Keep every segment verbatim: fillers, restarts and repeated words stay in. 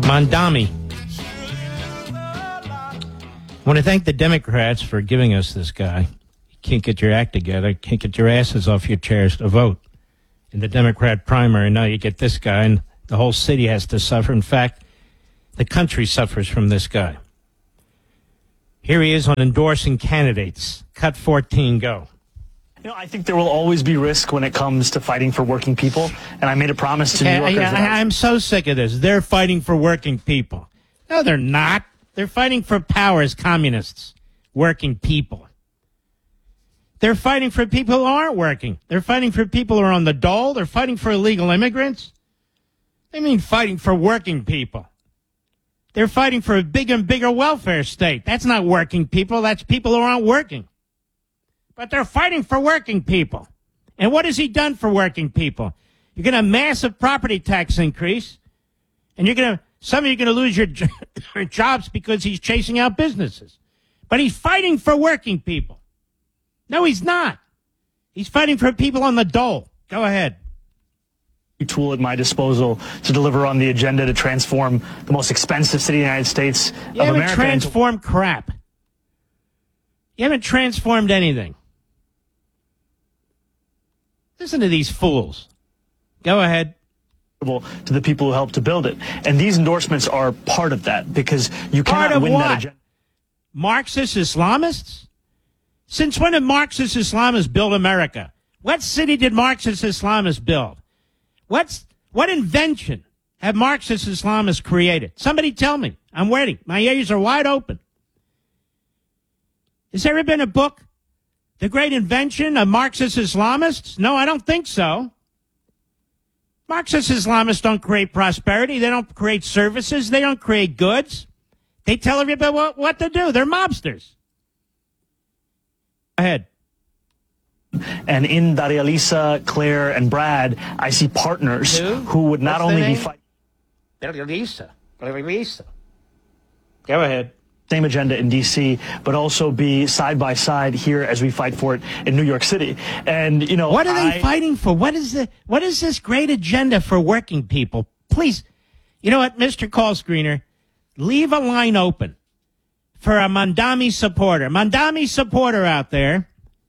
Mondami. I want to thank the Democrats for giving us this guy. You can't get your act together, can't get your asses off your chairs to vote in the Democrat primary. Now you get this guy, and the whole city has to suffer. In fact, the country suffers from this guy. Here he is on endorsing candidates. Cut fourteen, go. You know, I think there will always be risk when it comes to fighting for working people, and I made a promise to New Yorkers. I, I, I'm so sick of this. They're fighting for working people. No, they're not. They're fighting for power as communists, working people. They're fighting for people who aren't working. They're fighting for people who are on the dole. They're fighting for illegal immigrants. They mean fighting for working people. They're fighting for a bigger and bigger welfare state. That's not working people. That's people who aren't working. But they're fighting for working people. And what has he done for working people? You're going to have a massive property tax increase, and you're going to some of you are going to lose your, your jobs because he's chasing out businesses. But he's fighting for working people. No, he's not. He's fighting for people on the dole. Go ahead. Tool at my disposal to deliver on the agenda to transform the most expensive city in the United States you of haven't America. Transformed into- crap. You haven't transformed anything. Listen to these fools. Go ahead. To the people who helped to build it. And these endorsements are part of that, because you part cannot win what? that agenda. Marxist Islamists? Since when did Marxist Islamists build America? What city did Marxist Islamists build? What's, what invention have Marxist Islamists created? Somebody tell me. I'm waiting. My ears are wide open. Has there ever been a book, The Great Invention of Marxist Islamists? No, I don't think so. Marxist Islamists don't create prosperity. They don't create services. They don't create goods. They tell everybody what, what to do. They're mobsters. Go ahead. And in Daria Lisa, Claire, and Brad, I see partners Who, who would not What's only be fighting. Daria Lisa. Daria Lisa. Go ahead. Same agenda in D C, but also be side by side here as we fight for it in New York City. And, you know, what are they I, fighting for? What is the, what is this great agenda for working people? Please, you know what, Mister Call Screener, leave a line open for a Mondami supporter. Mondami supporter out there,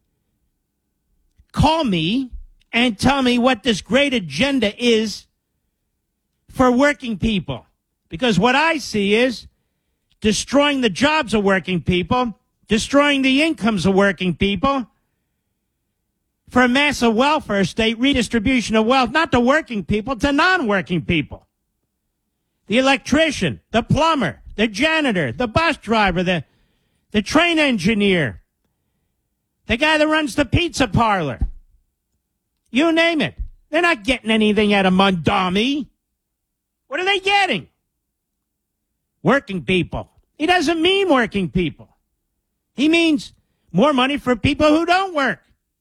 call me and tell me what this great agenda is for working people. Because what I see is destroying the jobs of working people, destroying the incomes of working people, for a massive welfare state, redistribution of wealth, not to working people, to non-working people. The electrician, the plumber, the janitor, the bus driver, the, the train engineer, the guy that runs the pizza parlor. You name it. They're not getting anything out of Mondami. What are they getting? Working people. He doesn't mean working people. He means more money for people who don't work.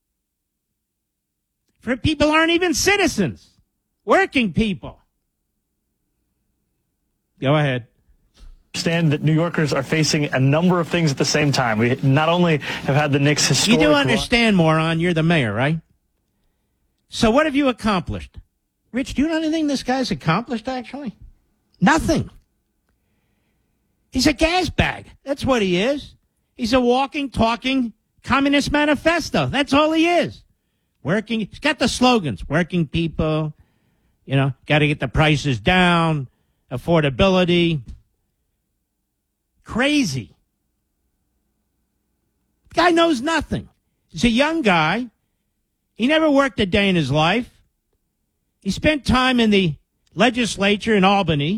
For people who aren't even citizens. Working people. Go ahead. Understand that New Yorkers are facing a number of things at the same time. We not only have had the Knicks historic... You do understand, moron, you're the mayor, right? So what have you accomplished? Rich, do you know anything this guy's accomplished, actually? Nothing. He's a gas bag. That's what he is. He's a walking, talking Communist Manifesto. That's all he is. Working. He's got the slogans. Working people, you know, got to get the prices down, affordability. Crazy. Guy knows nothing. He's a young guy. He never worked a day in his life. He spent time in the legislature in Albany.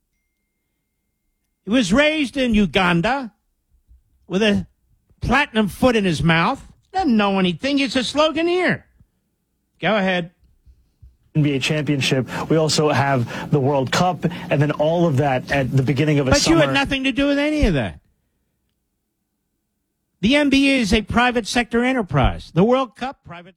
He was raised in Uganda with a platinum foot in his mouth. Doesn't know anything. He's a sloganeer. Go ahead. N B A championship. We also have the World Cup, and then all of that at the beginning of a but summer. But you had nothing to do with any of that. The N B A is a private sector enterprise. The World Cup, private.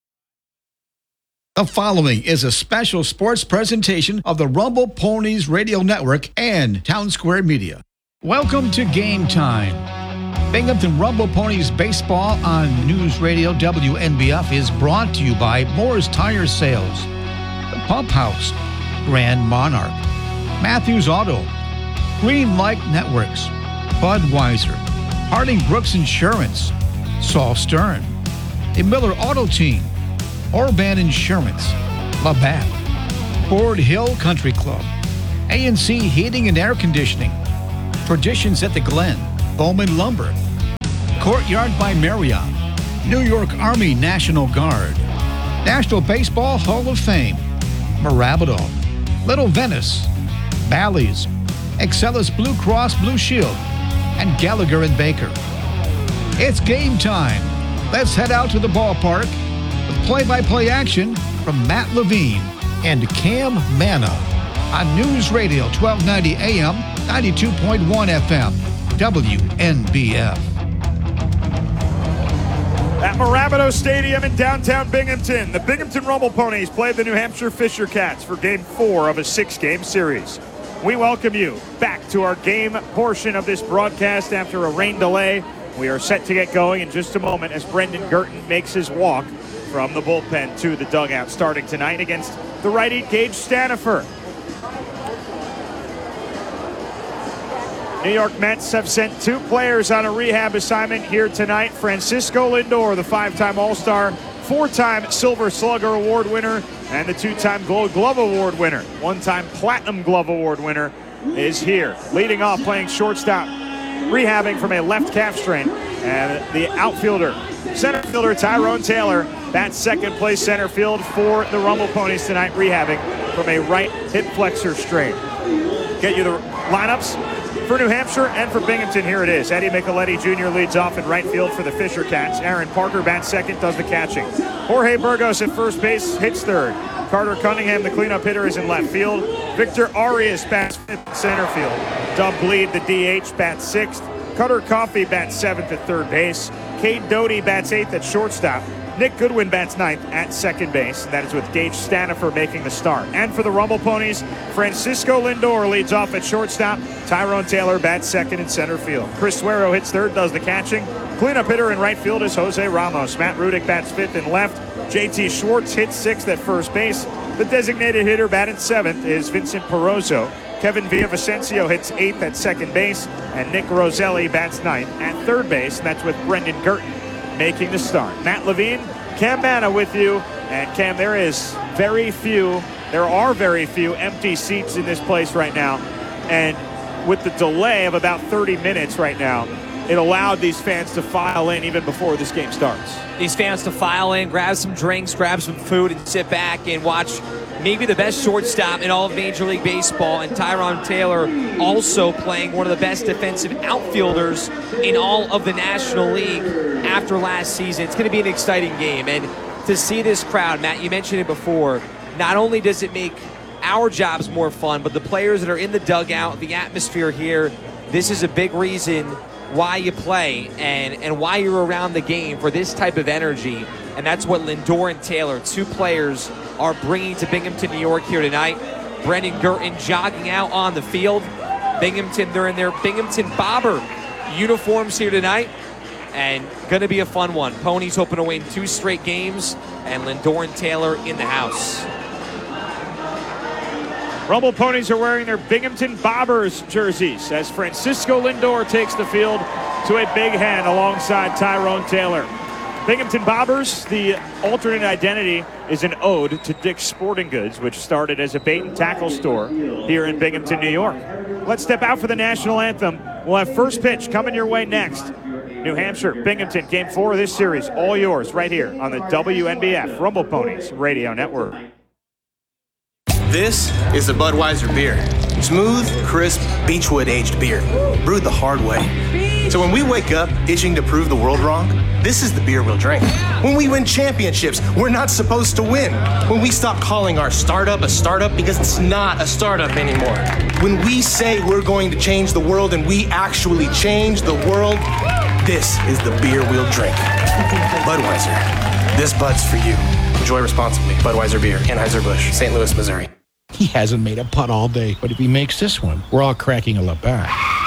The following is a special sports presentation of the Rumble Ponies Radio Network and Town Square Media. Welcome to Game Time. Binghamton Rumble Ponies Baseball on News Radio W N B F is brought to you by Moore's Tire Sales, the Pump House, Grand Monarch, Matthews Auto, Green Light Networks, Budweiser, Harding Brooks Insurance, Saul Stern, the Miller Auto Team, Orban Insurance, Labatt, Ford Hill Country Club, A and C Heating and Air Conditioning, Traditions at the Glen, Bowman Lumber, Courtyard by Marriott, New York Army National Guard, National Baseball Hall of Fame, Marabito, Little Venice, Bally's, Excellus Blue Cross Blue Shield, and Gallagher and Baker. It's game time. Let's head out to the ballpark with play-by-play action from Matt Levine and Cam Manna on News Radio twelve ninety A M, ninety-two point one F M, W N B F. At Marabito Stadium in downtown Binghamton, the Binghamton Rumble Ponies played the New Hampshire Fisher Cats for game four of a six-game series. We welcome you back to our game portion of this broadcast after a rain delay. We are set to get going in just a moment as Brendan Girton makes his walk from the bullpen to the dugout, starting tonight against the righty Gage Stanifer. New York Mets have sent two players on a rehab assignment here tonight. Francisco Lindor, the five-time All-Star, four-time Silver Slugger Award winner, and the two-time Gold Glove Award winner, one-time Platinum Glove Award winner, is here. Leading off, playing shortstop, rehabbing from a left calf strain. And the outfielder, center fielder Tyrone Taylor, bats second place center field for the Rumble Ponies tonight, rehabbing from a right hip flexor strain. Get you the lineups for New Hampshire and for Binghamton. Here it is. Eddie Micheletti Junior leads off in right field for the Fisher Cats. Aaron Parker bats second, does the catching. Jorge Burgos at first base, hits third. Carter Cunningham, the cleanup hitter, is in left field. Victor Arias bats fifth center field. Dub Bleed, the D H, bats sixth. Cutter Coffey bats seventh at third base. Cade Doty bats eighth at shortstop. Nick Goodwin bats ninth at second base. That is with Gage Stanifer making the start. And for the Rumble Ponies, Francisco Lindor leads off at shortstop. Tyrone Taylor bats second in center field. Chris Suero hits third, does the catching. Cleanup hitter in right field is Jose Ramos. Matt Rudick bats fifth and left. J T Schwartz hits sixth at first base. The designated hitter batting seventh is Vincent Perozzo. Kevin Villavicencio hits eighth at second base. And Nick Roselli bats ninth at third base. And that's with Brendan Girton making the start. Matt Levine, Cam Manna with you. And Cam, there is very few, there are very few empty seats in this place right now. And with the delay of about thirty minutes right now, it allowed these fans to file in even before this game starts. These fans to file in, grab some drinks, grab some food, and sit back and watch maybe the best shortstop in all of Major League Baseball, and Tyrone Taylor also playing one of the best defensive outfielders in all of the National League after last season. It's going to be an exciting game, and to see this crowd, Matt, you mentioned it before, not only does it make our jobs more fun, but the players that are in the dugout, the atmosphere here, this is a big reason why you play and, and why you're around the game for this type of energy. And that's what Lindor and Taylor, two players, are bringing to Binghamton, New York here tonight. Brendan Girton jogging out on the field. Binghamton, they're in their Binghamton Bobber uniforms here tonight. And going to be a fun one. Ponies hoping to win two straight games. And Lindor and Taylor in the house. Rumble Ponies are wearing their Binghamton Bobbers jerseys as Francisco Lindor takes the field to a big hand alongside Tyrone Taylor. Binghamton Bobbers, the alternate identity, is an ode to Dick's Sporting Goods, which started as a bait and tackle store here in Binghamton, New York. Let's step out for the national anthem. We'll have first pitch coming your way next. New Hampshire, Binghamton, game four of this series, all yours right here on the W N B F Rumble Ponies Radio Network. This is the Budweiser beer. Smooth, crisp, Beechwood-aged beer, brewed the hard way. So when we wake up itching to prove the world wrong, this is the beer we'll drink. When we win championships, we're not supposed to win. When we stop calling our startup a startup because it's not a startup anymore. When we say we're going to change the world and we actually change the world, this is the beer we'll drink. Budweiser. This Bud's for you. Enjoy responsibly. Budweiser Beer, Anheuser-Busch, Saint Louis, Missouri. He hasn't made a putt all day, but if he makes this one, we're all cracking a Labatt.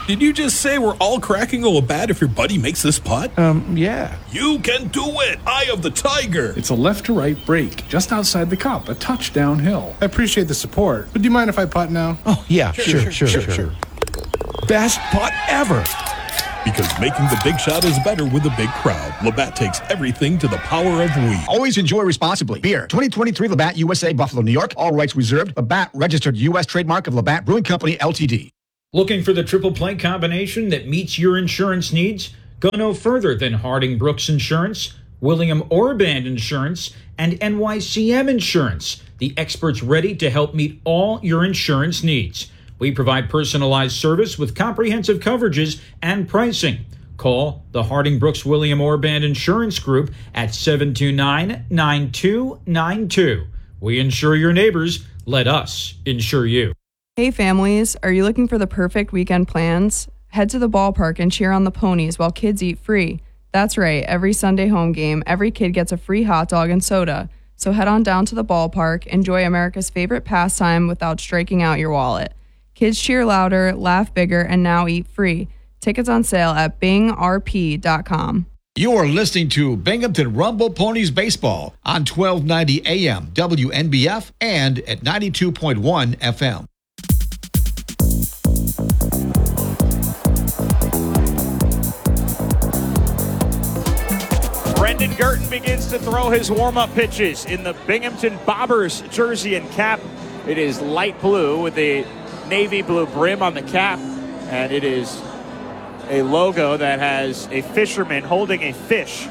Did you just say we're all cracking a Labatt if your buddy makes this putt? Um, yeah. You can do it! Eye of the Tiger! It's a left to right break, just outside the cup, a touch downhill. I appreciate the support, but do you mind if I putt now? Oh, yeah, sure, sure, sure, sure. sure. sure. Best putt ever! Because making the big shot is better with a big crowd. Labatt takes everything to the power of we. Always enjoy responsibly. Beer. twenty twenty-three Labatt U S A, Buffalo, New York. All rights reserved. Labatt, registered U S trademark of Labatt Brewing Company, L T D. Looking for the triple play combination that meets your insurance needs? Go no further than Harding Brooks Insurance, William Orband Insurance, and N Y C M Insurance, the experts ready to help meet all your insurance needs. We provide personalized service with comprehensive coverages and pricing. Call the Harding Brooks William Orband Insurance Group at seven two nine, nine two nine two. We insure your neighbors. Let us insure you. Hey families, are you looking for the perfect weekend plans? Head to the ballpark and cheer on the ponies while kids eat free. That's right, every Sunday home game, every kid gets a free hot dog and soda. So head on down to the ballpark, enjoy America's favorite pastime without striking out your wallet. Kids cheer louder, laugh bigger, and now eat free. Tickets on sale at bing r p dot com. You are listening to Binghamton Rumble Ponies Baseball on twelve ninety A M W N B F and at ninety-two point one F M. Brendan Girton begins to throw his warm-up pitches in the Binghamton Bobbers jersey and cap. It is light blue with a navy blue brim on the cap, and it is a logo that has a fisherman holding a fish.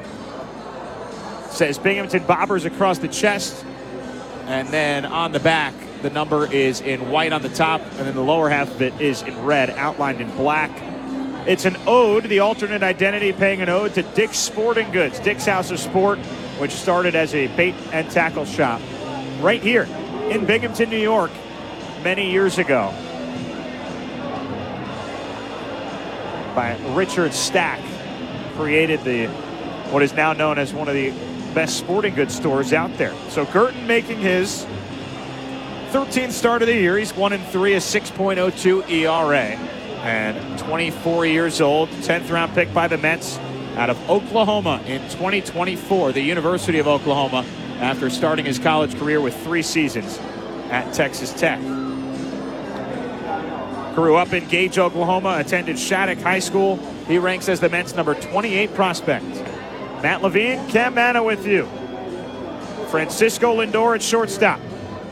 It says Binghamton Bobbers across the chest, and then on the back the number is in white on the top, and then the lower half of it is in red, outlined in black. It's an ode, the alternate identity paying an ode to Dick's Sporting Goods, Dick's House of Sport, which started as a bait and tackle shop right here in Binghamton, New York, many years ago, by Richard Stack. Created the what is now known as one of the best sporting goods stores out there. So Girton making his thirteenth start of the year. He's one and three, a six point oh two E R A, and twenty-four years old, tenth round pick by the Mets out of Oklahoma in twenty twenty-four, the University of Oklahoma, after starting his college career with three seasons at Texas Tech. Grew up in Gage, Oklahoma, attended Shattuck High School. He ranks as the Mets' number twenty-eight prospect. Matt Levine, Cam Manna with you. Francisco Lindor at shortstop.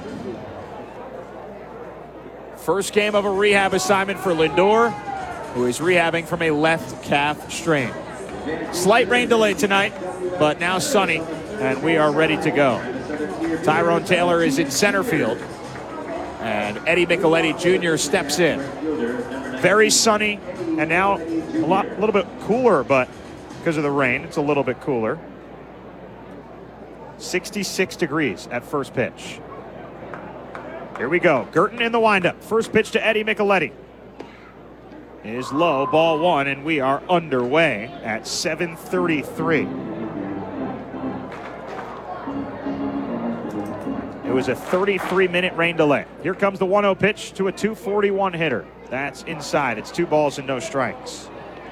First game of a rehab assignment for Lindor, who is rehabbing from a left calf strain. Slight rain delay tonight, but now sunny, and we are ready to go. Tyrone Taylor is in center field, and Eddie Micheletti Junior steps in. Very sunny, and now a lot, a little bit cooler, but because of the rain, it's a little bit cooler. sixty-six degrees at first pitch. Here we go. Girton in the windup. First pitch to Eddie Micheletti is low, ball one, and we are underway at seven thirty-three. It was a thirty-three minute rain delay. Here comes the one oh pitch to a two forty-one hitter. That's inside. It's two balls and no strikes.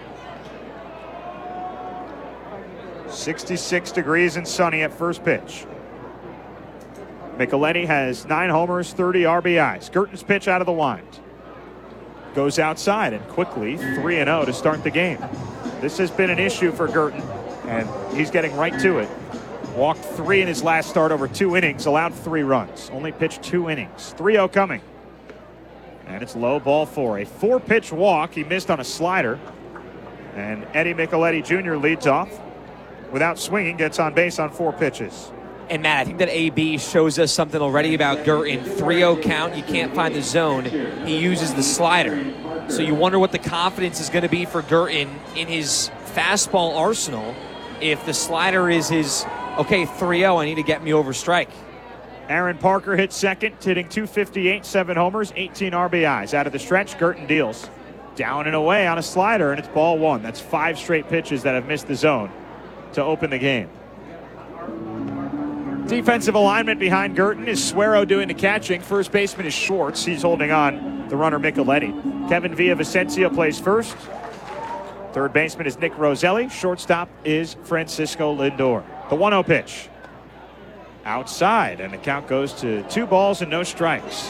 sixty-six degrees and sunny at first pitch. Micheletti has nine homers, thirty R B Is. Girton's pitch out of the wind. Goes outside and quickly three and oh to start the game. This has been an issue for Girton, and he's getting right to it. Walked three in his last start over two innings, allowed three runs. Only pitched two innings. three oh coming. And it's low, ball four. A four-pitch walk. He missed on a slider. And Eddie Micheletti Junior leads off. Without swinging, gets on base on four pitches. And Matt, I think that A B shows us something already about Girton. three oh count, you can't find the zone. He uses the slider. So you wonder what the confidence is going to be for Girton in his fastball arsenal if the slider is his, okay, three oh, I need to get me over strike. Aaron Parker hits second, hitting two fifty-eight, seven homers, eighteen R B Is. Out of the stretch, Girton deals. Down and away on a slider, and it's ball one. That's five straight pitches that have missed the zone to open the game. Defensive alignment behind Girton is Suero doing the catching. First baseman is Schwartz. He's holding on the runner Micheletti. Kevin Villavicencio plays first. Third baseman is Nick Roselli. Shortstop is Francisco Lindor. The one oh pitch. Outside, and the count goes to two balls and no strikes.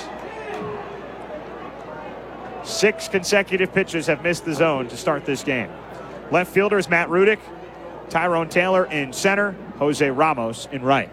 Six consecutive pitches have missed the zone to start this game. Left fielder is Matt Rudick. Tyrone Taylor in center. Jose Ramos in right.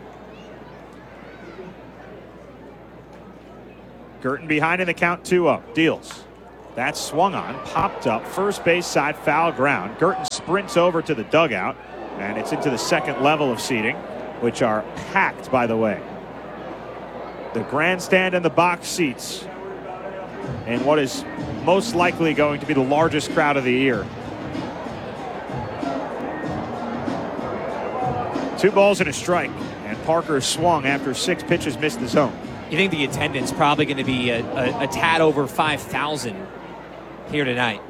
Girton behind in the count two oh. Deals. That's swung on, popped up, first base side, foul ground. Girton sprints over to the dugout, and it's into the second level of seating, which are packed, by the way. The grandstand and the box seats in what is most likely going to be the largest crowd of the year. Two balls and a strike, and Parker swung after six pitches missed the zone. You think the attendance probably going to be a, a, a tad over five thousand here tonight?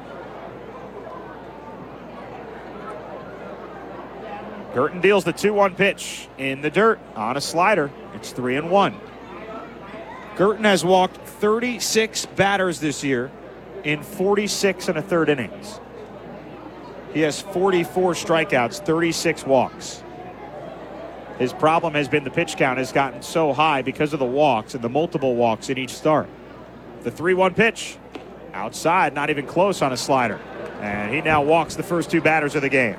Girton deals the two one pitch in the dirt on a slider. It's three and one. Girton has walked thirty-six batters this year in forty-six and a third innings. He has forty-four strikeouts, thirty-six walks. His problem has been the pitch count has gotten so high because of the walks and the multiple walks in each start. The three one pitch outside, not even close on a slider. And he now walks the first two batters of the game.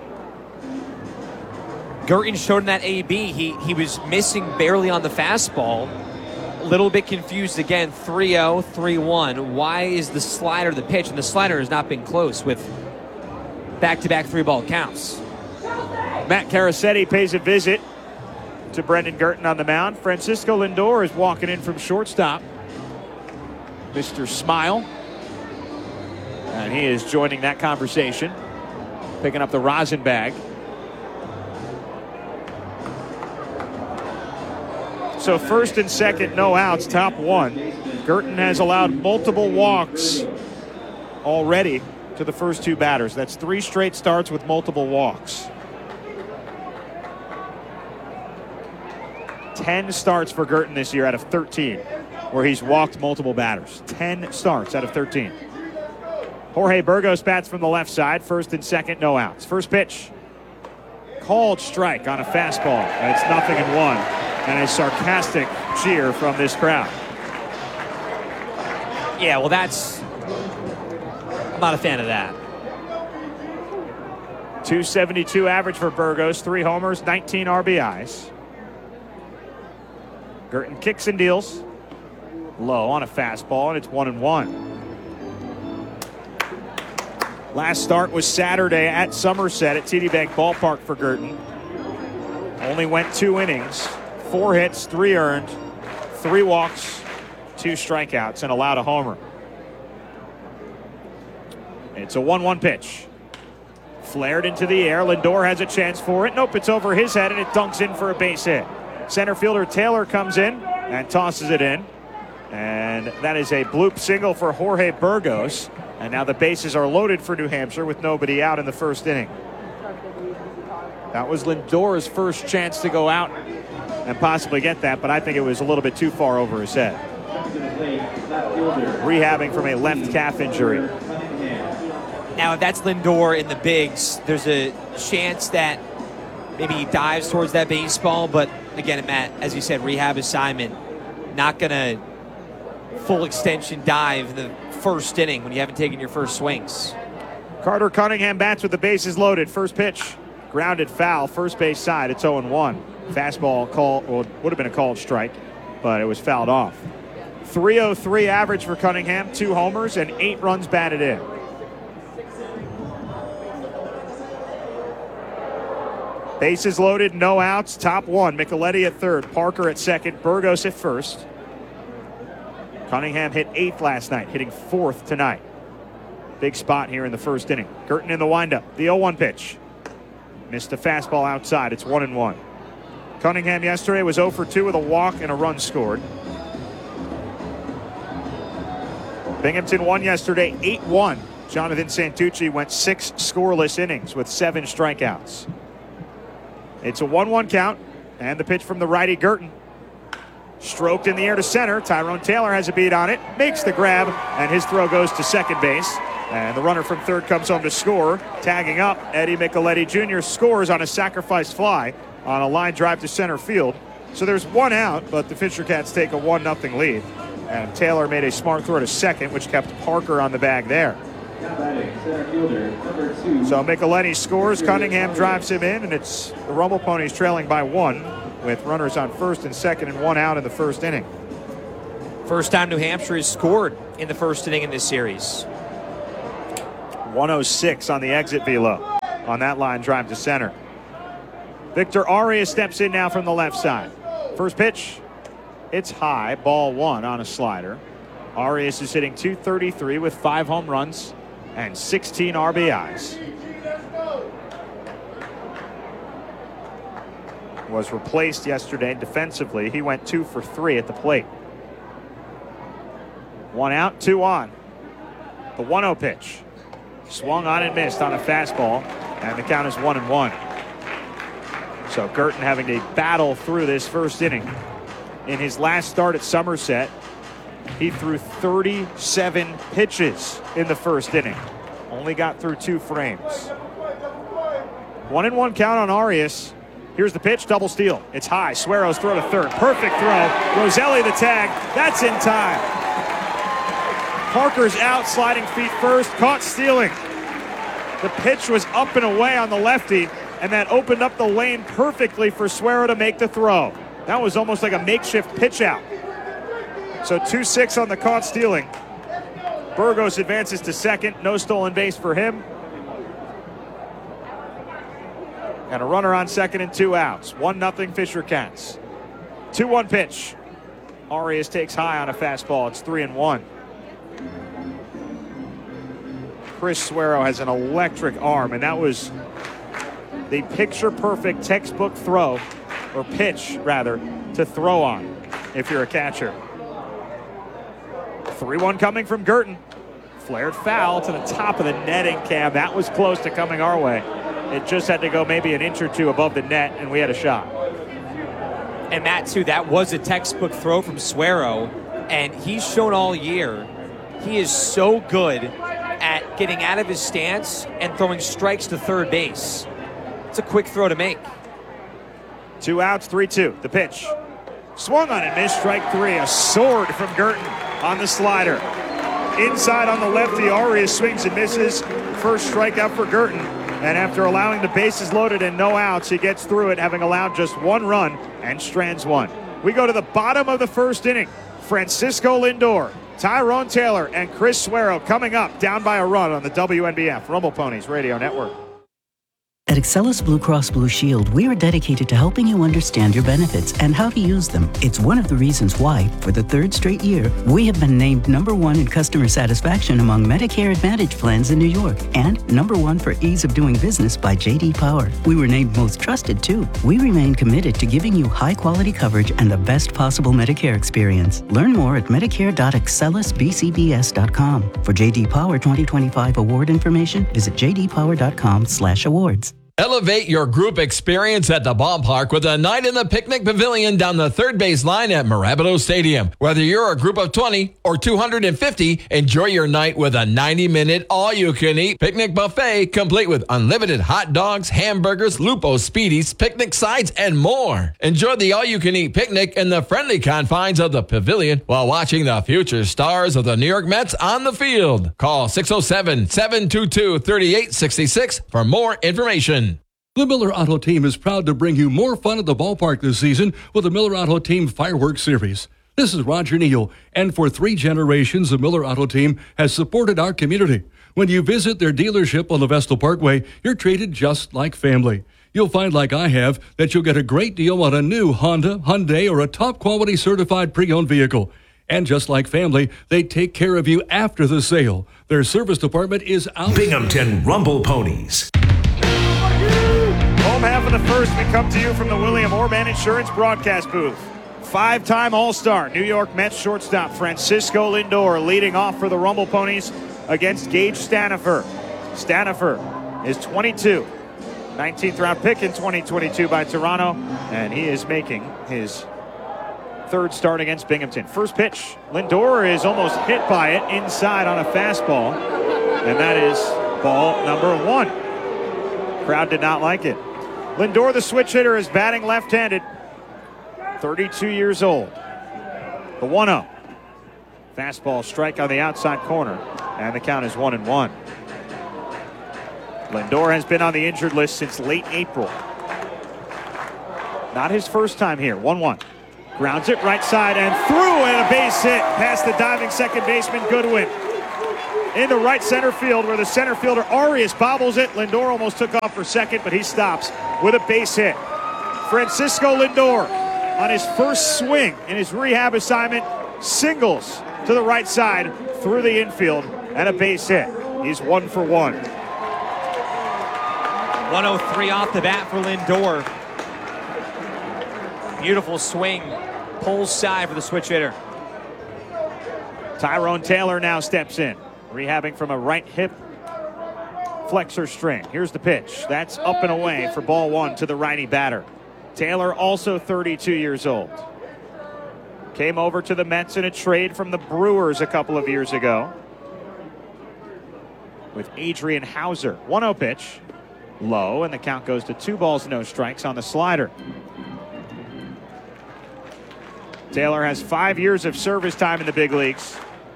Girton showed in that A B. He, he was missing barely on the fastball. A little bit confused again. three oh, three one. Why is the slider the pitch? And the slider has not been close with back-to-back three-ball counts. Matt Carasetti pays a visit to Brendan Girton on the mound. Francisco Lindor is walking in from shortstop. Mister Smile. And he is joining that conversation, picking up the rosin bag. So first and second, no outs, top one. Girton has allowed multiple walks already to the first two batters. That's three straight starts with multiple walks. ten starts for Girton this year out of thirteen, where he's walked multiple batters. ten starts out of thirteen. Jorge Burgos bats from the left side. First and second, no outs. First pitch, called strike on a fastball. It's nothing in one. And a sarcastic cheer from this crowd. Yeah, well, that's... I'm not a fan of that. two seventy-two average for Burgos. Three homers, nineteen R B Is. Girton kicks and deals. Low on a fastball, and it's one and one. Last start was Saturday at Somerset at T D Bank Ballpark for Girton. Only went two innings. Four hits, three earned, three walks, two strikeouts, and allowed a homer. It's a one one pitch. Flared into the air. Lindor has a chance for it. Nope, it's over his head, and it dunks in for a base hit. Center fielder Taylor comes in and tosses it in. And that is a bloop single for Jorge Burgos. And now the bases are loaded for New Hampshire with nobody out in the first inning. That was Lindor's first chance to go out and possibly get that, but I think it was a little bit too far over his head. Rehabbing from a left calf injury. Now, if that's Lindor in the bigs, there's a chance that maybe he dives towards that baseball, but again, Matt, as you said, rehab assignment, not going to full extension dive in the first inning when you haven't taken your first swings. Carter Cunningham bats with the bases loaded. First pitch, grounded foul, first base side. It's oh and one. Fastball call, well, would have been a called strike, but it was fouled off. three oh three average for Cunningham, two homers and eight runs batted in. Bases loaded, no outs, top one. Micheletti at third, Parker at second, Burgos at first. Cunningham hit eighth last night, hitting fourth tonight. Big spot here in the first inning. Girton in the windup, the oh one pitch. Missed a fastball outside, it's one and one. Cunningham yesterday was oh for two with a walk and a run scored. Binghamton won yesterday eight one. Jonathan Santucci went six scoreless innings with seven strikeouts. It's a one one count. And the pitch from the righty, Gurton. Stroked in the air to center. Tyrone Taylor has a beat on it, makes the grab, and his throw goes to second base. And the runner from third comes home to score. Tagging up, Eddie Micheletti Junior scores on a sacrifice fly on a line drive to center field. So there's one out, but the Fisher Cats take a one nothing lead. And Taylor made a smart throw to second, which kept Parker on the bag there. So Micheletti scores, Cunningham drives him in, and it's the Rumble Ponies trailing by one with runners on first and second and one out in the first inning. First time New Hampshire has scored in the first inning in this series. one oh six on the exit velo on that line drive to center. Victor Arias steps in now from the left side. First pitch, it's high, ball one on a slider. Arias is hitting two thirty-three with five home runs and sixteen R B Is. Was replaced yesterday defensively. He went two for three at the plate. One out, two on. The one oh pitch. Swung on and missed on a fastball, and the count is one and one. So Gurton having to battle through this first inning. In his last start at Somerset, he threw thirty-seven pitches in the first inning. Only got through two frames. One and one count on Arias. Here's the pitch, double steal. It's high. Suero's throw to third. Perfect throw. Roselli the tag. That's in time. Parker's out, sliding feet first, caught stealing. The pitch was up and away on the lefty, and that opened up the lane perfectly for Suero to make the throw. That was almost like a makeshift pitch out. So two six on the caught stealing. Burgos advances to second. No stolen base for him. And a runner on second and two outs. one nothing Fisher Cats. two one pitch. Arias takes high on a fastball. It's three and one. Chris Suero has an electric arm, and that was the picture-perfect textbook throw, or pitch, rather, to throw on if you're a catcher. three one coming from Gurton. Flared foul to the top of the netting, Cam. That was close to coming our way. It just had to go maybe an inch or two above the net, and we had a shot. And Matt, too, that was a textbook throw from Suero, and he's shown all year he is so good at getting out of his stance and throwing strikes to third base. It's a quick throw to make. Two outs, three two. The pitch. Swung on and missed, strike three. A sword from Gurton on the slider. Inside on the lefty, Arias swings and misses. First strikeout for Gurton. And after allowing the bases loaded and no outs, he gets through it, having allowed just one run and strands one. We go to the bottom of the first inning. Francisco Lindor, Tyrone Taylor, and Chris Suero coming up, down by a run on the W N B F Rumble Ponies Radio Network. At Excellus Blue Cross Blue Shield, we are dedicated to helping you understand your benefits and how to use them. It's one of the reasons why, for the third straight year, we have been named number one in customer satisfaction among Medicare Advantage plans in New York and number one for ease of doing business by J D Power. We were named most trusted, too. We remain committed to giving you high-quality coverage and the best possible Medicare experience. Learn more at medicare dot excellus b c b s dot com. For J D Power twenty twenty-five award information, visit j d power dot com slash awards. Elevate your group experience at the ballpark with a night in the picnic pavilion down the third base line at Marabito Stadium. Whether you're a group of twenty or two hundred fifty, enjoy your night with a ninety-minute all-you-can-eat picnic buffet complete with unlimited hot dogs, hamburgers, Lupo Speedies, picnic sides, and more. Enjoy the all-you-can-eat picnic in the friendly confines of the pavilion while watching the future stars of the New York Mets on the field. Call six oh seven, seven two two, three eight six six for more information. The Miller Auto Team is proud to bring you more fun at the ballpark this season with the Miller Auto Team Fireworks Series. This is Roger Neal, and for three generations, the Miller Auto Team has supported our community. When you visit their dealership on the Vestal Parkway, you're treated just like family. You'll find, like I have, that you'll get a great deal on a new Honda, Hyundai, or a top-quality certified pre-owned vehicle. And just like family, they take care of you after the sale. Their service department is out. Binghamton Rumble Ponies. Home half of the first, we come to you from the William Orban Insurance broadcast booth. Five-time All-Star New York Mets shortstop Francisco Lindor leading off for the Rumble Ponies against Gage Stanifer. Stanifer is twenty-two. nineteenth round pick in twenty twenty-two by Toronto, and he is making his third start against Binghamton. First pitch, Lindor is almost hit by it inside on a fastball, and that is ball number one. Crowd did not like it. Lindor, the switch hitter, is batting left-handed, thirty-two years old. The one oh. Fastball strike on the outside corner, and the count is one and one. Lindor has been on the injured list since late April. Not his first time here. one one. Grounds it right side and through, and a base hit past the diving second baseman Goodwin. In the right center field where the center fielder Arias bobbles it. Lindor almost took off for second, but he stops with a base hit. Francisco Lindor on his first swing in his rehab assignment, singles to the right side through the infield and a base hit. He's one for one. one oh three off the bat for Lindor. Beautiful swing. Pulls side for the switch hitter. Tyrone Taylor now steps in, rehabbing from a right hip flexor strain. Here's the pitch. That's up and away for ball one to the righty batter. Taylor, also thirty-two years old. Came over to the Mets in a trade from the Brewers a couple of years ago with Adrian Hauser. one oh pitch. Low, and the count goes to two balls, no strikes on the slider. Taylor has five years of service time in the big leagues.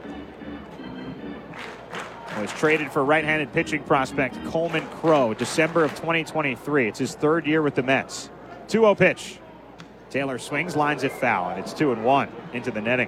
Was traded for right-handed pitching prospect Coleman Crowe, December of twenty twenty-three. It's his third year with the Mets. two oh pitch. Taylor swings, lines it foul, and it's two and one into the netting.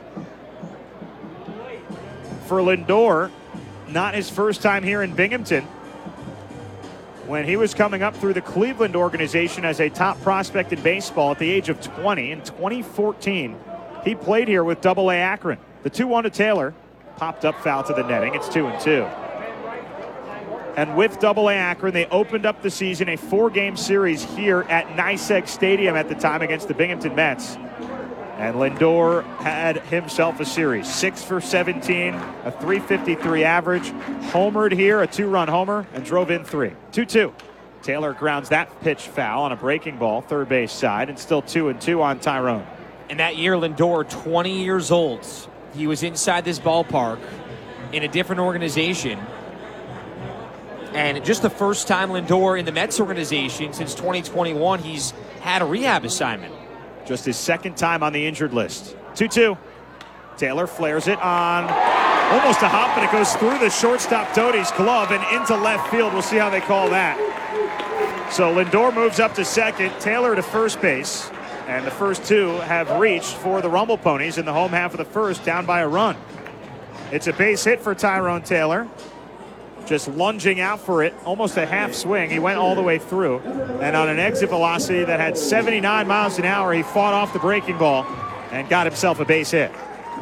For Lindor, not his first time here in Binghamton. When he was coming up through the Cleveland organization as a top prospect in baseball at the age of twenty, in twenty fourteen, he played here with Double A Akron. The two one to Taylor, popped up foul to the netting. It's two and two. And with Double A Akron, they opened up the season a four-game series here at NYSEG Stadium at the time against the Binghamton Mets. And Lindor had himself a series. six for seventeen, a three fifty-three average. Homered here, a two-run homer, and drove in three. two two. Taylor grounds that pitch foul on a breaking ball, third base side, and still two and two on Tyrone. And that year, Lindor, twenty years old. He was inside this ballpark in a different organization. And just the first time Lindor in the Mets organization since twenty twenty-one, he's had a rehab assignment. Just his second time on the injured list. two two. Taylor flares it on almost a hop, but it goes through the shortstop Doty's glove and into left field. We'll see how they call that. So Lindor moves up to second, Taylor to first base. And the first two have reached for the Rumble Ponies in the home half of the first, down by a run. It's a base hit for Tyrone Taylor. Just lunging out for it, almost a half swing. He went all the way through. And on an exit velocity that had seventy-nine miles an hour, he fought off the breaking ball and got himself a base hit.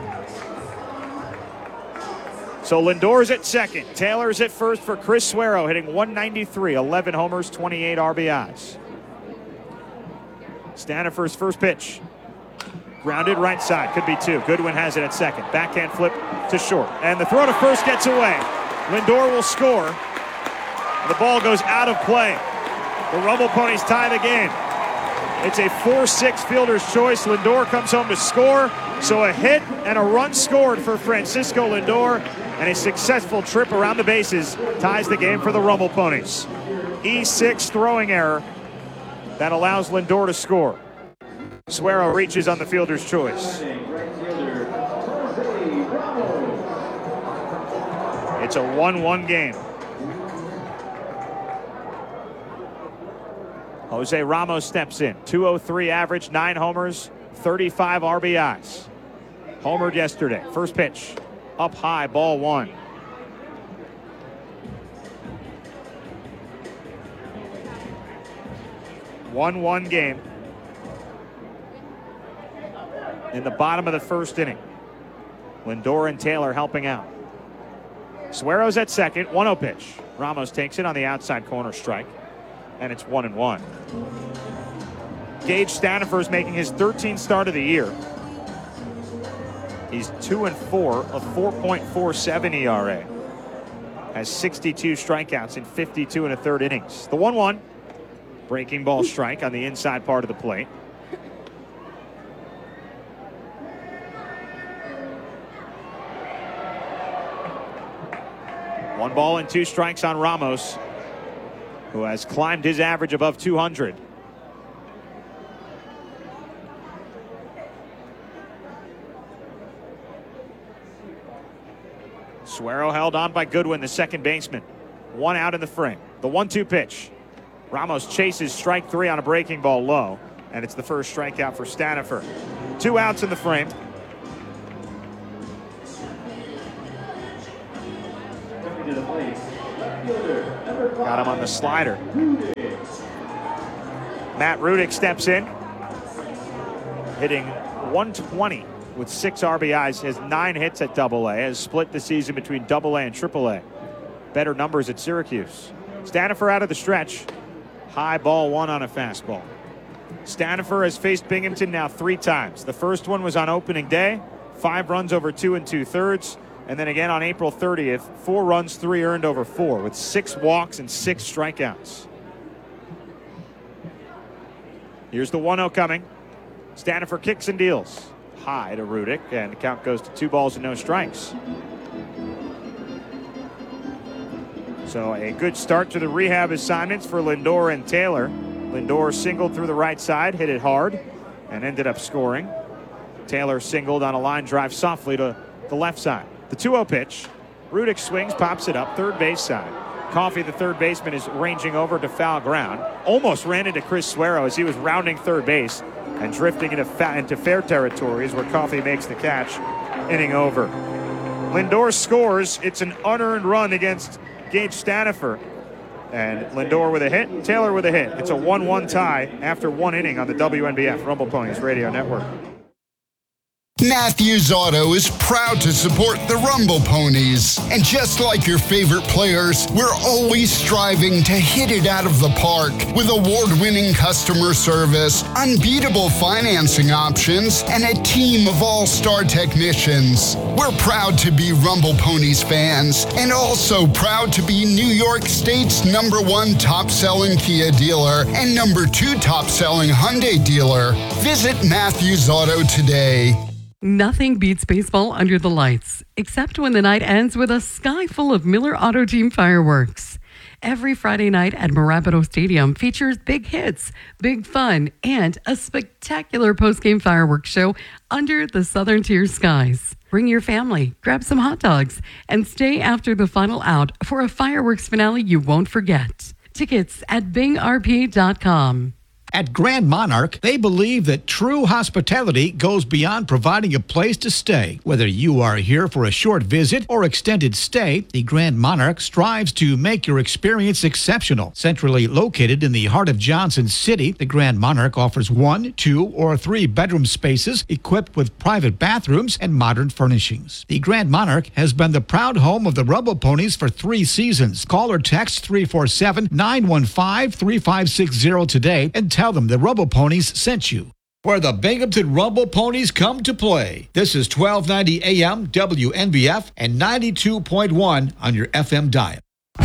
So Lindor's at second. Taylor's at first for Chris Suero, hitting one ninety-three, eleven homers, twenty-eight R B Is. Stanifer's first pitch. Grounded right side, could be two. Goodwin has it at second. Backhand flip to short. And the throw to first gets away. Lindor will score. The ball goes out of play. The Rumble Ponies tie the game. It's a four six fielder's choice. Lindor comes home to score. So a hit and a run scored for Francisco Lindor. And a successful trip around the bases ties the game for the Rumble Ponies. E six throwing error that allows Lindor to score. Suero reaches on the fielder's choice. It's a one one game. Jose Ramos steps in. two oh three average, nine homers, thirty-five R B Is. Homered yesterday. First pitch. Up high, ball one. one one game. In the bottom of the first inning. Lindor and Taylor helping out. Suero's at second, one oh pitch. Ramos takes it on the outside corner strike, and it's one and one. Gage Stanifer's making his thirteenth start of the year. He's two and four, a four point four seven E R A. Has sixty-two strikeouts in fifty-two and a third innings. The one one. Breaking ball strike on the inside part of the plate. One ball and two strikes on Ramos, who has climbed his average above two hundred. Suero held on by Goodwin, the second baseman. One out in the frame. The one two pitch. Ramos chases strike three on a breaking ball low, and it's the first strikeout for Stanifer. Two outs in the frame. Got him on the slider. Matt Rudick steps in, hitting one twenty with six R B Is, has nine hits at Double A, has split the season between Double A and Triple A. Better numbers at Syracuse. Stanifer out of the stretch. High ball one on a fastball. Stanifer has faced Binghamton now three times. The first one was on opening day, five runs over two and two thirds. And then again on April thirtieth, four runs, three earned over four, with six walks and six strikeouts. Here's the one oh coming. Stanifer kicks and deals. High to Rudick, and the count goes to two balls and no strikes. So a good start to the rehab assignments for Lindor and Taylor. Lindor singled through the right side, hit it hard, and ended up scoring. Taylor singled on a line drive softly to the left side. The two oh pitch. Rudick swings, pops it up, third base side. Coffey, the third baseman, is ranging over to foul ground. Almost ran into Chris Suero as he was rounding third base and drifting into, fa into fair territories where Coffey makes the catch. Inning over. Lindor scores. It's an unearned run against Gage Stanifer. And Lindor with a hit, Taylor with a hit. It's a one one tie after one inning on the W N B F Rumble Ponies Radio Network. Matthews Auto is proud to support the Rumble Ponies. And just like your favorite players, we're always striving to hit it out of the park with award-winning customer service, unbeatable financing options, and a team of all-star technicians. We're proud to be Rumble Ponies fans and also proud to be New York State's number one top-selling Kia dealer and number two top-selling Hyundai dealer. Visit Matthews Auto today. Nothing beats baseball under the lights, except when the night ends with a sky full of Miller Auto Team fireworks. Every Friday night at Marabato Stadium features big hits, big fun, and a spectacular post-game fireworks show under the Southern Tier skies. Bring your family, grab some hot dogs, and stay after the final out for a fireworks finale you won't forget. Tickets at bing r p dot com. At Grand Monarch, they believe that true hospitality goes beyond providing a place to stay. Whether you are here for a short visit or extended stay, the Grand Monarch strives to make your experience exceptional. Centrally located in the heart of Johnson City, the Grand Monarch offers one, two, or three bedroom spaces equipped with private bathrooms and modern furnishings. The Grand Monarch has been the proud home of the Rumble Ponies for three seasons. Call or text three four seven, nine one five, three five six zero today and tell them the Rumble Ponies sent you. Where the Binghamton Rumble Ponies come to play. This is twelve ninety A M W N B F and ninety-two point one on your F M dial.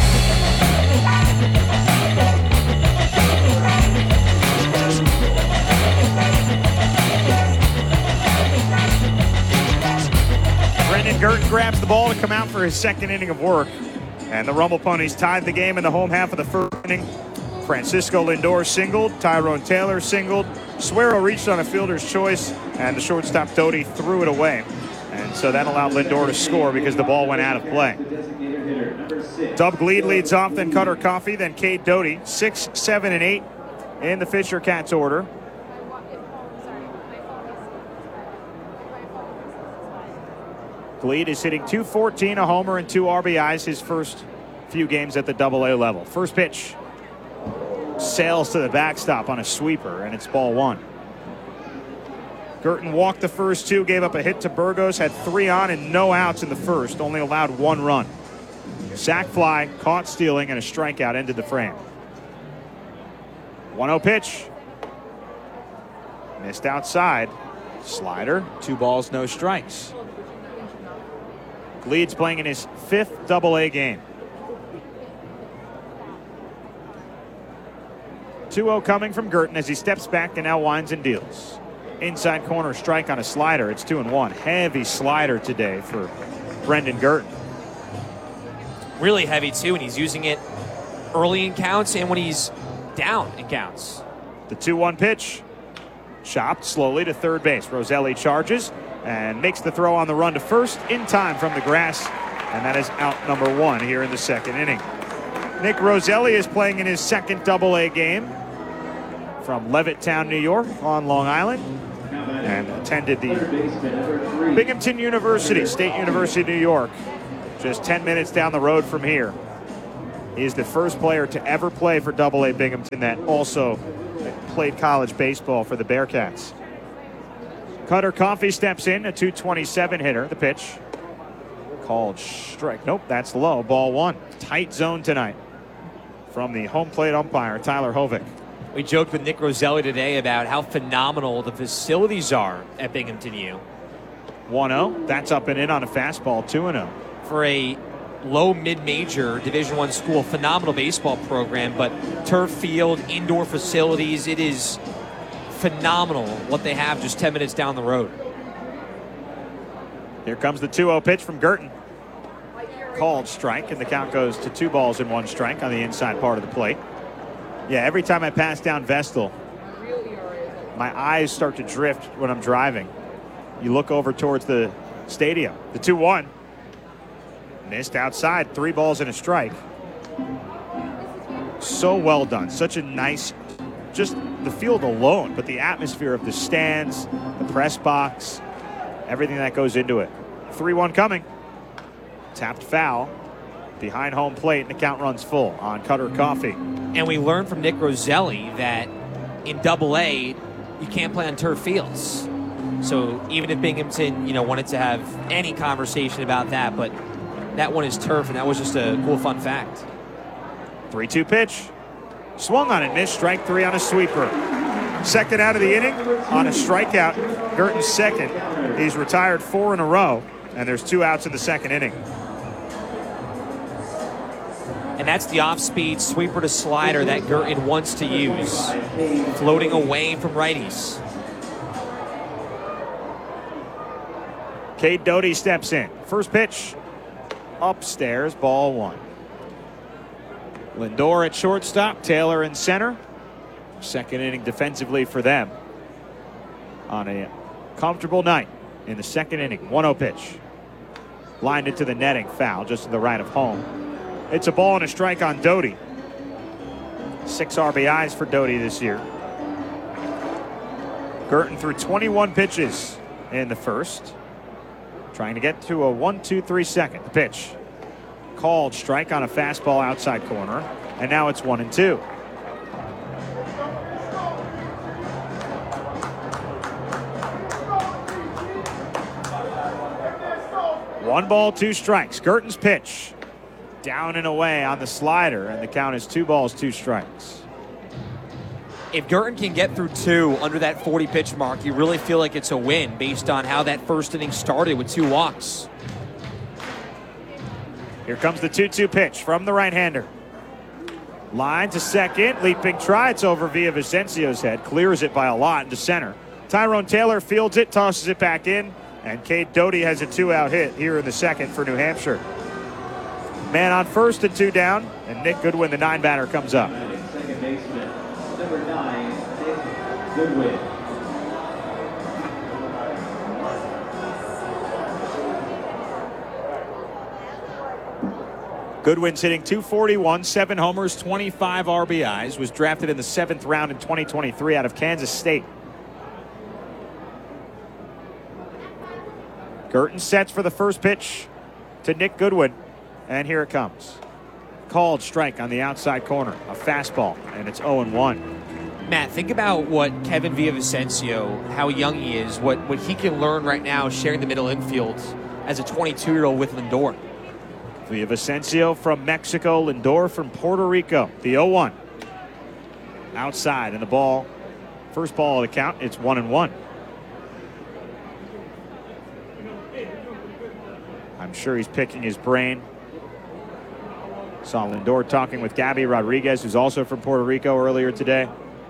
Brendan Girton grabs the ball to come out for his second inning of work. And the Rumble Ponies tied the game in the home half of the first inning. Francisco Lindor singled, Tyrone Taylor singled, Suero reached on a fielder's choice, and the shortstop Doty threw it away. And so that allowed Lindor to score because the ball went out of play. Dub Gleed leads off, then Cutter Coffey, then Cade Doty. Six, seven, and eight in the Fisher Cats order. Gleed is hitting two fourteen, a homer, and two R B Is his first few games at the Double A level. First pitch sails to the backstop on a sweeper, and it's ball one. Girton walked the first two, gave up a hit to Burgos, had three on and no outs in the first, only allowed one run. Sac fly, caught stealing, and a strikeout ended the frame. one oh pitch. Missed outside. Slider, two balls, no strikes. Gleed's playing in his fifth Double A game. two oh coming from Girton as he steps back and now winds and deals. Inside corner strike on a slider. It's two and one. Heavy slider today for Brendan Girton. Really heavy, too, and he's using it early in counts and when he's down in counts. The two one pitch. Chopped slowly to third base. Roselli charges and makes the throw on the run to first in time from the grass. And that is out number one here in the second inning. Nick Roselli is playing in his second double A game from Levittown, New York on Long Island, and attended the Binghamton University, State University of New York, just ten minutes down the road from here. He is the first player to ever play for double A Binghamton that also played college baseball for the Bearcats. Cutter Coffey steps in, a two twenty-seven hitter. The pitch called strike. Nope, that's low. Ball one. Tight zone tonight from the home plate umpire, Tyler Hovick. We joked with Nick Roselli today about how phenomenal the facilities are at Binghamton U. one oh. That's up and in on a fastball. two and oh. For a low mid-major Division One school, phenomenal baseball program, but turf field, indoor facilities, it is phenomenal what they have just ten minutes down the road. Here comes the two oh pitch from Girton. Called strike, and the count goes to two balls and one strike on the inside part of the plate. Yeah, every time I pass down Vestal, my eyes start to drift when I'm driving. You look over towards the stadium. The two one. Missed outside. Three balls and a strike. So well done. Such a nice, just the field alone, but the atmosphere of the stands, the press box, everything that goes into it. three one coming. Tapped foul behind home plate, and the count runs full on Cutter Coffey. And we learned from Nick Roselli that in double A, you can't play on turf fields. So even if Binghamton, you know, wanted to have any conversation about that, but that one is turf, and that was just a cool fun fact. three two pitch. Swung on and missed. Strike three on a sweeper. Second out of the inning on a strikeout. Girton's second. He's retired four in a row, and there's two outs in the second inning. And that's the off-speed sweeper to slider that Girton wants to use. Floating away from righties. Cade Doty steps in. First pitch. Upstairs, ball one. Lindor at shortstop, Taylor in center. Second inning defensively for them on a comfortable night in the second inning. one oh pitch. Lined into the netting, foul just to the right of home. It's a ball and a strike on Doty. Six R B Is for Doty this year. Girton threw twenty-one pitches in the first. Trying to get to a one two three second. The pitch. Called strike on a fastball outside corner. And now it's one and two. One ball, two strikes. Girton's pitch. Down and away on the slider, and the count is two balls, two strikes. If Girton can get through two under that forty pitch mark, you really feel like it's a win based on how that first inning started with two walks. Here comes the two two pitch from the right-hander. Line to second, leaping try. It's over via Vicencio's head. Clears it by a lot into center. Tyrone Taylor fields it, tosses it back in, and Cade Doty has a two-out hit here in the second for New Hampshire. Man on first and two down, and Nick Goodwin, the nine batter, comes up. Second baseman, number nine, Nick Goodwin. Goodwin's hitting two forty-one, seven homers, twenty-five R B Is. Was drafted in the seventh round in twenty twenty-three out of Kansas State. Girton sets for the first pitch to Nick Goodwin. And here it comes. Called strike on the outside corner. A fastball, and it's oh and one. Matt, think about what Kevin Villavicencio, how young he is, what, what he can learn right now sharing the middle infield as a twenty-two-year-old with Lindor. Villavicencio from Mexico, Lindor from Puerto Rico. The oh one. Outside, and the ball, first ball of the count, it's one and one. I'm sure he's picking his brain. Saw Lindor talking with Gabby Rodriguez, who's also from Puerto Rico, earlier today.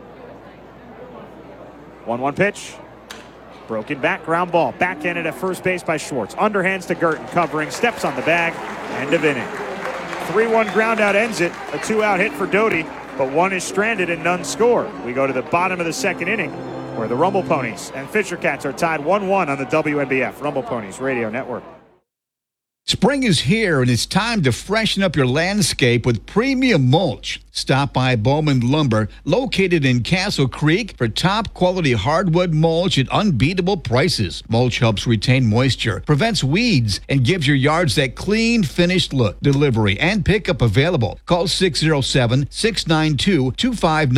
one one pitch. Broken back, ground ball. Backhanded at first base by Schwartz. Underhands to Gurton, covering, steps on the bag. End of inning. three one ground out ends it. A two-out hit for Doty, but one is stranded and none score. We go to the bottom of the second inning, where the Rumble Ponies and Fisher Cats are tied one one on the W N B F Rumble Ponies Radio Network. Spring is here, and it's time to freshen up your landscape with premium mulch. Stop by Bowman Lumber, located in Castle Creek, for top-quality hardwood mulch at unbeatable prices. Mulch helps retain moisture, prevents weeds, and gives your yards that clean, finished look. Delivery and pickup available. Call six oh seven, six nine two, two five nine